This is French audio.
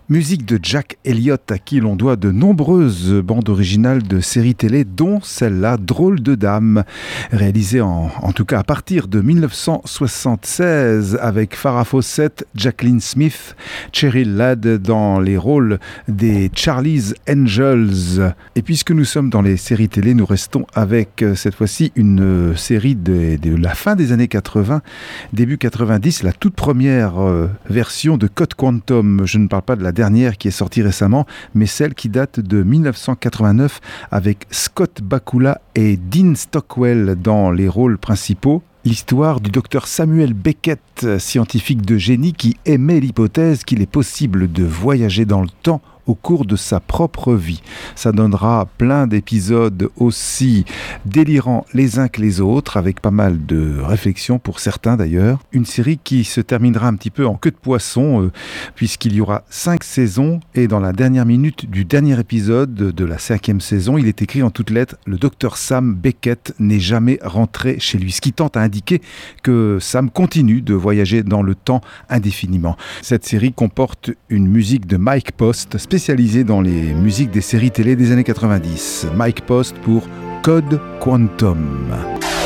Musique de Jack Elliott, à qui l'on doit de nombreuses bandes originales de séries télé, dont celle-là, Drôle de Dame, réalisée en tout cas à partir de 1976 avec Farrah Fawcett, Jacqueline Smith, Cheryl Ladd dans les rôles des Charlie's Angels. Et puisque nous sommes dans les séries télé, nous restons avec cette fois-ci une série de la fin des années 80, début 90, la toute première version de Code Quantum. Je ne parle pas de la dernière qui est sortie récemment, mais celle qui date de 1989 avec Scott Bakula et Dean Stockwell dans les rôles principaux. L'histoire du docteur Samuel Beckett, scientifique de génie qui émet l'hypothèse qu'il est possible de voyager dans le temps au cours de sa propre vie. Ça donnera plein d'épisodes aussi délirants les uns que les autres, avec pas mal de réflexions pour certains d'ailleurs. Une série qui se terminera un petit peu en queue de poisson, puisqu'il y aura 5 saisons, et dans la dernière minute du dernier épisode de la 5e saison, il est écrit en toutes lettres « Le docteur Sam Beckett n'est jamais rentré chez lui », ce qui tente à indiquer que Sam continue de voyager dans le temps indéfiniment. Cette série comporte une musique de Mike Post, spécialisé dans les musiques des séries télé des années 90. Mike Post pour Code Quantum.